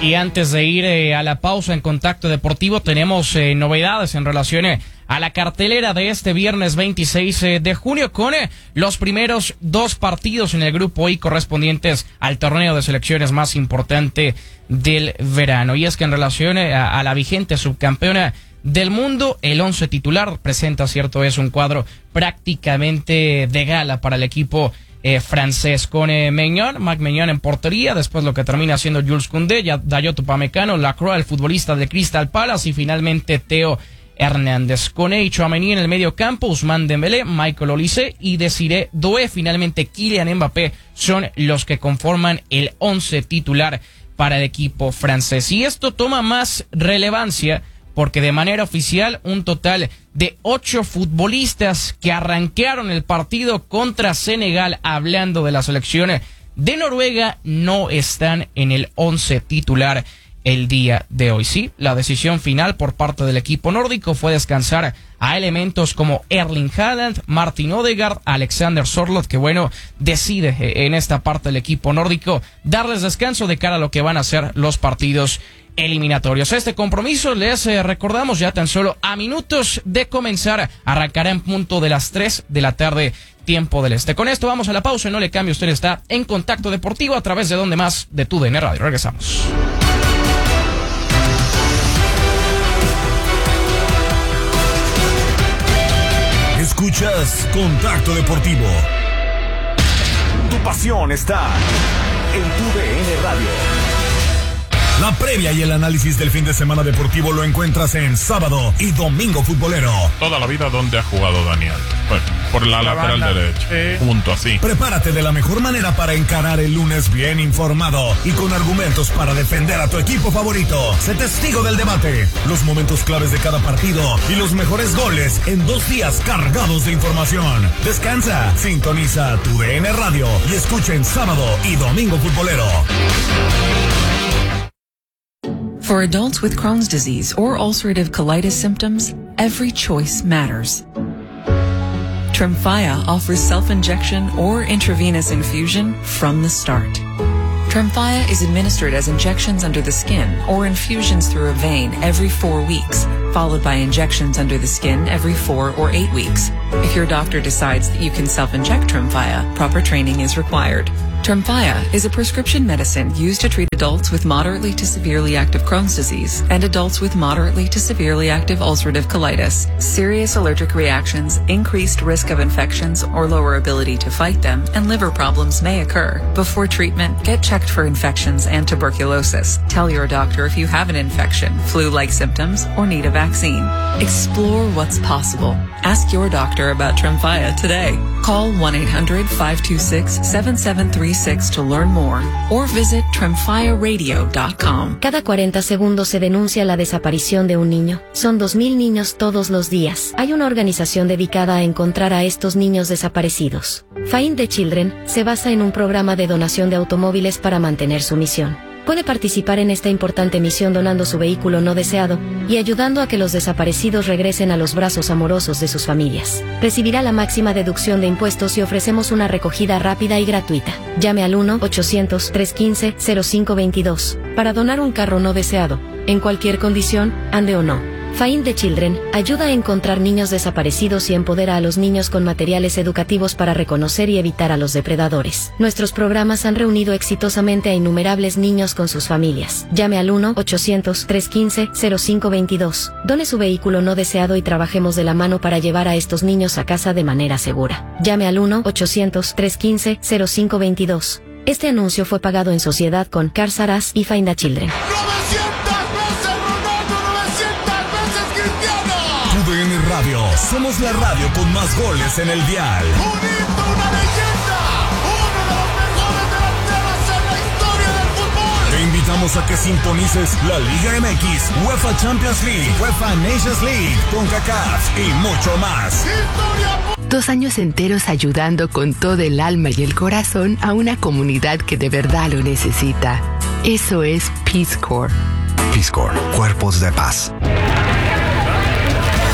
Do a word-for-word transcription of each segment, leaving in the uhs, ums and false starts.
Y antes de ir eh, a la pausa en Contacto Deportivo, tenemos eh, novedades en relación eh, a la cartelera de este viernes veintiséis eh, de junio con eh, los primeros dos partidos en el grupo I correspondientes al torneo de selecciones más importante del verano. Y es que en relación eh, a, a la vigente subcampeona del mundo, el once titular presenta, cierto es, un cuadro prácticamente de gala para el equipo Eh, francés, con eh, Maignan, Marc Maignan en portería, después lo que termina siendo Jules Koundé, Dayot Upamecano, Lacroix, el futbolista de Crystal Palace, y finalmente Theo Hernández. Koné y Tchouaméni en el medio campo, Ousmane Dembélé, Michael Olise y Desiré Doué. Finalmente Kylian Mbappé son los que conforman el once titular para el equipo francés. Y esto toma más relevancia porque de manera oficial un total de ocho futbolistas que arrancaron el partido contra Senegal, hablando de la selección de Noruega, no están en el once titular el día de hoy. Sí, la decisión final por parte del equipo nórdico fue descansar a elementos como Erling Haaland, Martin Odegaard, Alexander Sørloth, que bueno, decide en esta parte del equipo nórdico darles descanso de cara a lo que van a ser los partidos eliminatorios. Este compromiso, les eh, recordamos, ya tan solo a minutos de comenzar, arrancará en punto de las tres de la tarde, tiempo del este. Con esto vamos a la pausa, no le cambie, usted está en Contacto Deportivo a través de Donde Más de tu D N Radio. Regresamos. Escuchas Contacto Deportivo. Tu pasión está en tu D N Radio. La previa y el análisis del fin de semana deportivo lo encuentras en Sábado y Domingo Futbolero. Toda la vida donde ha jugado Daniel. Pues, por la, la lateral banda derecha. Sí. Punto así. Prepárate de la mejor manera para encarar el lunes bien informado y con argumentos para defender a tu equipo favorito. Sé testigo del debate, los momentos claves de cada partido y los mejores goles en dos días cargados de información. Descansa, sintoniza tu D N Radio y escucha en Sábado y Domingo Futbolero. For adults with Crohn's disease or ulcerative colitis symptoms, every choice matters. Tremfya offers self-injection or intravenous infusion from the start. Tremfya is administered as injections under the skin or infusions through a vein every four weeks, followed by injections under the skin every four or eight weeks. If your doctor decides that you can self-inject Tremfya, proper training is required. Tremfya is a prescription medicine used to treat adults with moderately to severely active Crohn's disease and adults with moderately to severely active ulcerative colitis. Serious allergic reactions, increased risk of infections or lower ability to fight them, and liver problems may occur. Before treatment, get checked for infections and tuberculosis. Tell your doctor if you have an infection, flu-like symptoms, or need a vaccine. Explore what's possible. Ask your doctor about Tremfya today. Call one eight hundred five two six seven seven three six to learn more or visit tremfya radio dot com. Cada cuarenta segundos se denuncia la desaparición de un niño. Son dos mil niños todos los días. Hay una organización dedicada a encontrar a estos niños desaparecidos. Find the Children se basa en un programa de donación de automóviles para mantener su misión. Puede participar en esta importante misión donando su vehículo no deseado y ayudando a que los desaparecidos regresen a los brazos amorosos de sus familias. Recibirá la máxima deducción de impuestos y ofrecemos una recogida rápida y gratuita. Llame al uno ochocientos tres uno cinco cero cinco dos dos para donar un carro no deseado, en cualquier condición, ande o no. Find the Children ayuda a encontrar niños desaparecidos y empodera a los niños con materiales educativos para reconocer y evitar a los depredadores. Nuestros programas han reunido exitosamente a innumerables niños con sus familias. Llame al uno ochocientos tres uno cinco cero cinco dos dos. Done su vehículo no deseado y trabajemos de la mano para llevar a estos niños a casa de manera segura. Llame al uno ochocientos tres uno cinco cero cinco dos dos. Este anuncio fue pagado en sociedad con Cars R Us y Find the Children. D N Radio, somos la radio con más goles en el dial. Uniendo una leyenda, uno de los mejores delanteros en la historia del fútbol. Te invitamos a que sintonices la Liga M X, UEFA Champions League, UEFA Nations League, CONCACAF y mucho más. Dos años enteros ayudando con todo el alma y el corazón a una comunidad que de verdad lo necesita. Eso es Peace Corps. Peace Corps, Cuerpos de Paz.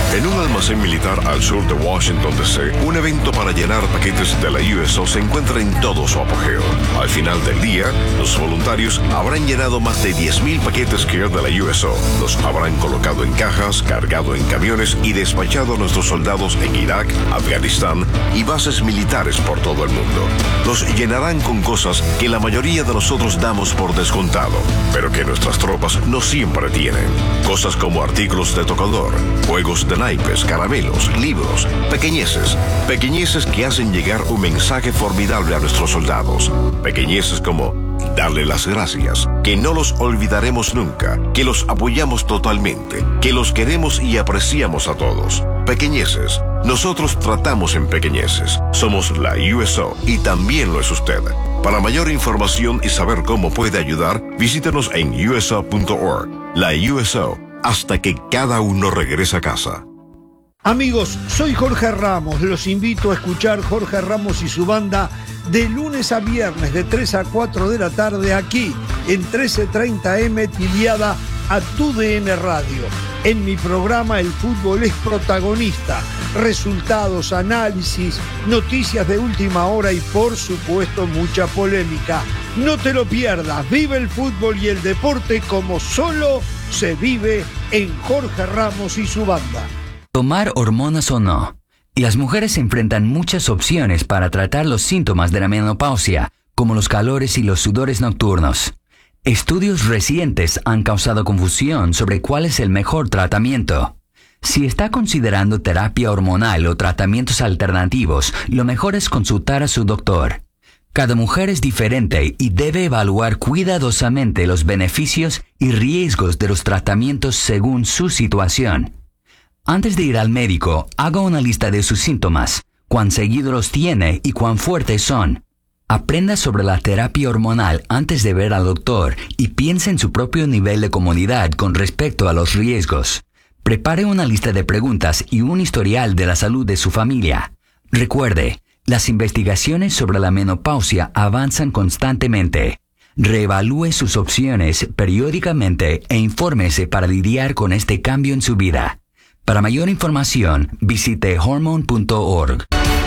En un almacén militar al sur de Washington, D C, un evento para llenar paquetes de la U S O se encuentra en todo su apogeo. Al final del día, los voluntarios habrán llenado más de diez mil paquetes Care de la U S O. Los habrán colocado en cajas, cargado en camiones y despachado a nuestros soldados en Irak, Afganistán y bases militares por todo el mundo. Los llenarán con cosas que la mayoría de nosotros damos por descontado, pero que nuestras tropas no siempre tienen. Cosas como artículos de tocador, juegos de naipes, caramelos, libros, pequeñeces. Pequeñeces que hacen llegar un mensaje formidable a nuestros soldados. Pequeñeces como darle las gracias, que no los olvidaremos nunca, que los apoyamos totalmente, que los queremos y apreciamos a todos. Pequeñeces. Nosotros tratamos en pequeñeces. Somos la U S O y también lo es usted. Para mayor información y saber cómo puede ayudar, visítenos en U S O punto org. La U S O, hasta que cada uno regrese a casa. Amigos, soy Jorge Ramos. Los invito a escuchar Jorge Ramos y su banda de lunes a viernes de tres a cuatro de la tarde aquí en trece treinta eme tiliada a Tu D N Radio. En mi programa el fútbol es protagonista. Resultados, análisis, noticias de última hora y por supuesto mucha polémica. No te lo pierdas. Vive el fútbol y el deporte como solo se vive en Jorge Ramos y su banda. Tomar hormonas o no. Y las mujeres enfrentan muchas opciones para tratar los síntomas de la menopausia, como los calores y los sudores nocturnos. Estudios recientes han causado confusión sobre cuál es el mejor tratamiento. Si está considerando terapia hormonal o tratamientos alternativos, lo mejor es consultar a su doctor. Cada mujer es diferente y debe evaluar cuidadosamente los beneficios y riesgos de los tratamientos según su situación. Antes de ir al médico, haga una lista de sus síntomas, cuán seguido los tiene y cuán fuertes son. Aprenda sobre la terapia hormonal antes de ver al doctor y piense en su propio nivel de comodidad con respecto a los riesgos. Prepare una lista de preguntas y un historial de la salud de su familia. Recuerde, las investigaciones sobre la menopausia avanzan constantemente. Reevalúe sus opciones periódicamente e infórmese para lidiar con este cambio en su vida. Para mayor información, visite hormone punto org.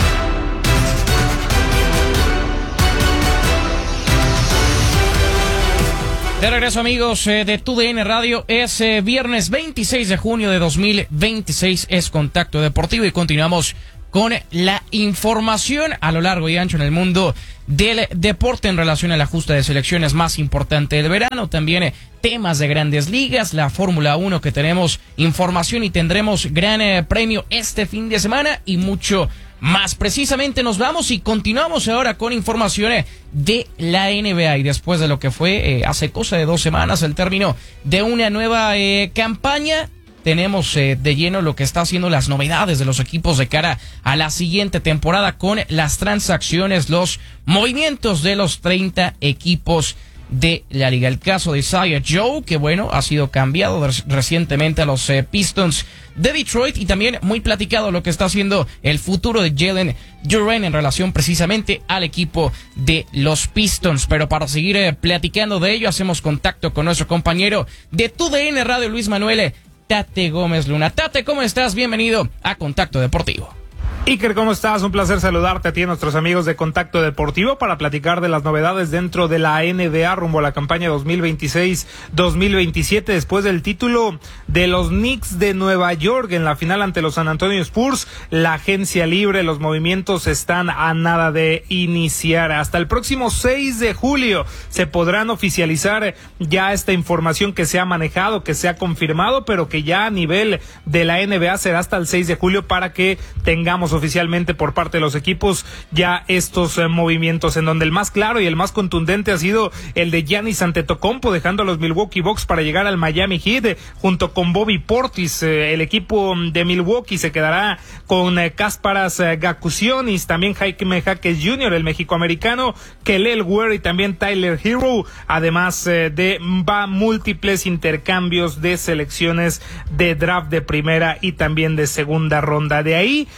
De regreso, amigos, eh, de Tu D N Radio. Es eh, viernes veintiséis de junio de dos mil veintiséis. Es Contacto Deportivo y continuamos con la información a lo largo y ancho en el mundo del deporte en relación a la justa de selecciones más importante del verano. También eh, temas de grandes ligas, la Fórmula uno que tenemos información y tendremos gran eh, premio este fin de semana y mucho más. Precisamente nos vamos y continuamos ahora con informaciones de la N B A y después de lo que fue eh, hace cosa de dos semanas el término de una nueva eh, campaña. Tenemos eh, de lleno lo que está haciendo las novedades de los equipos de cara a la siguiente temporada con las transacciones, los movimientos de los treinta equipos de la liga. El caso de Isaiah Joe, que bueno, ha sido cambiado recientemente a los eh, Pistons de Detroit, y también muy platicado lo que está haciendo el futuro de Jalen Duren en relación precisamente al equipo de los Pistons. Pero para seguir eh, platicando de ello, hacemos contacto con nuestro compañero de Tu D N Radio, Luis Manuel Tate Gómez Luna. Tate, ¿cómo estás? Bienvenido a Contacto Deportivo. Iker, ¿cómo estás? Un placer saludarte a ti y a nuestros amigos de Contacto Deportivo para platicar de las novedades dentro de la N B A rumbo a la campaña dos mil veintiséis dos mil veintisiete después del título de los Knicks de Nueva York en la final ante los San Antonio Spurs. La agencia libre, los movimientos están a nada de iniciar. Hasta el próximo seis de julio se podrán oficializar ya esta información que se ha manejado, que se ha confirmado, pero que ya a nivel de la N B A será hasta el seis de julio para que tengamos oficialmente por parte de los equipos ya estos eh, movimientos, en donde el más claro y el más contundente ha sido el de Giannis Antetokounmpo, dejando a los Milwaukee Bucks para llegar al Miami Heat eh, junto con Bobby Portis. Eh, el equipo de Milwaukee se quedará con eh, Kasparas eh, Gakusionis, también Jaime Jaquez junior, el mexicoamericano, Kelel Ware y también Tyler Hero, además eh, de va múltiples intercambios de selecciones de draft de primera y también de segunda ronda. De ahí, lo más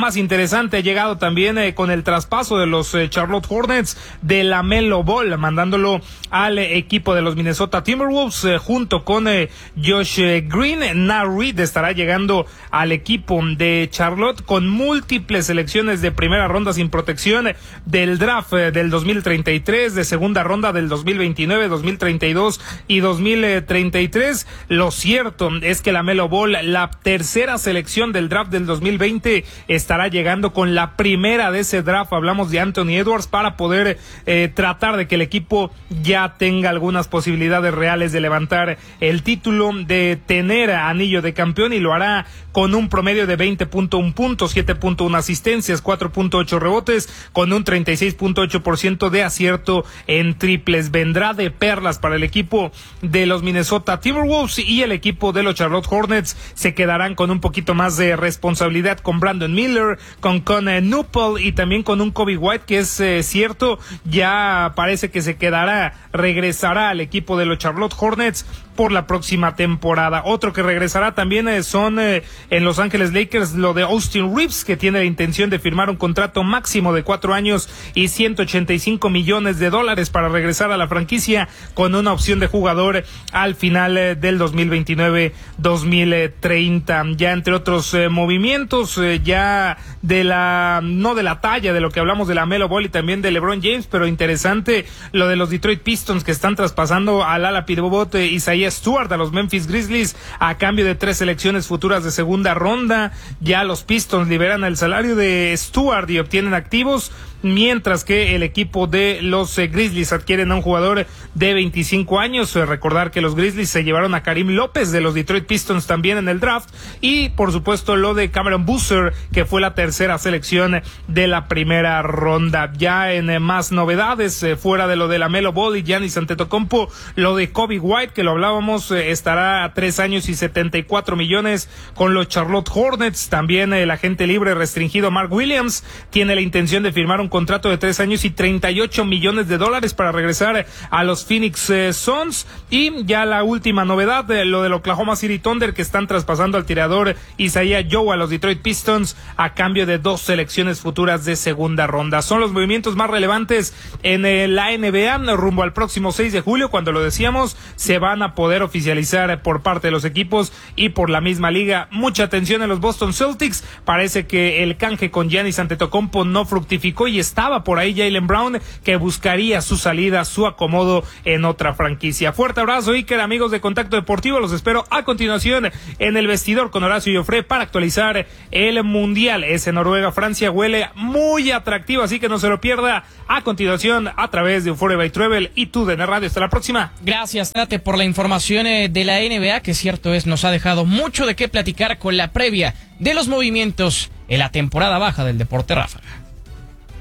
más interesante ha llegado también eh, con el traspaso de los eh, Charlotte Hornets de LaMelo Ball, mandándolo al eh, equipo de los Minnesota Timberwolves eh, junto con eh, Josh eh, Green. Nat Reed estará llegando al equipo de Charlotte con múltiples selecciones de primera ronda sin protección del draft eh, del dos mil treinta y tres, de segunda ronda del dos mil veintinueve, dos mil treinta y dos y dos mil treinta y tres. Lo cierto es que LaMelo Ball, la tercera selección del draft del dos mil veinte, estará llegando con la primera de ese draft. Hablamos de Anthony Edwards para poder eh, tratar de que el equipo ya tenga algunas posibilidades reales de levantar el título, de tener anillo de campeón, y lo hará con un promedio de veinte punto uno puntos, siete punto uno asistencias, cuatro punto ocho rebotes, con un treinta y seis punto ocho por ciento de acierto en triples. Vendrá de perlas para el equipo de los Minnesota Timberwolves, y el equipo de los Charlotte Hornets se quedarán con un poquito más de responsabilidad con Brandon Miller, con con eh, Nupel, y también con un Kobe White que es eh, cierto, ya parece que se quedará, regresará al equipo de los Charlotte Hornets por la próxima temporada. Otro que regresará también eh, son eh, en Los Ángeles Lakers lo de Austin Reeves, que tiene la intención de firmar un contrato máximo de cuatro años y ciento ochenta y cinco millones de dólares para regresar a la franquicia con una opción de jugador al final eh, del dos mil veintinueve dos mil treinta. Ya entre otros eh, movimientos, eh, ya de la, no de la talla de lo que hablamos de LaMelo Ball y también de LeBron James, pero interesante lo de los Detroit Pistons, que están traspasando al ala pivot eh, Isaiah Stewart a los Memphis Grizzlies a cambio de tres selecciones futuras de segunda ronda. Ya los Pistons liberan el salario de Stewart y obtienen activos, mientras que el equipo de los eh, Grizzlies adquieren a un jugador de veinticinco años. Eh, recordar que los Grizzlies se llevaron a Karim López de los Detroit Pistons también en el draft, y por supuesto lo de Cameron Boozer, que fue la tercera selección de la primera ronda. Ya en eh, más novedades, eh, fuera de lo de LaMelo Ball y Giannis Antetokounmpo, lo de Kobe White, que lo hablábamos, eh, estará a tres años y setenta y cuatro millones con los Charlotte Hornets. También el agente libre restringido Mark Williams tiene la intención de firmar un contrato de tres años y treinta y ocho millones de dólares para regresar a los Phoenix eh, Suns. Y ya la última novedad, eh, lo del Oklahoma City Thunder, que están traspasando al tirador Isaiah Joe a los Detroit Pistons a cambio de dos selecciones futuras de segunda ronda. Son los movimientos más relevantes en eh, la N B A rumbo al próximo seis de julio, cuando lo decíamos, se van a poder oficializar por parte de los equipos y por la misma liga. Mucha atención en los Boston Celtics. Parece que el canje con Giannis Antetokounmpo no fructificó y estaba por ahí Jaylen Brown, que buscaría su salida, su acomodo en otra franquicia. Fuerte abrazo, Iker, amigos de Contacto Deportivo. Los espero a continuación en el vestidor con Horacio Joffre para actualizar el Mundial. Ese Noruega-Francia huele muy atractivo, así que no se lo pierda a continuación a través de Euphoria by Travel y tu D N Radio. Hasta la próxima. Gracias, Tate, por la información de la N B A, que cierto es, nos ha dejado mucho de qué platicar con la previa de los movimientos en la temporada baja del Deporte Ráfaga.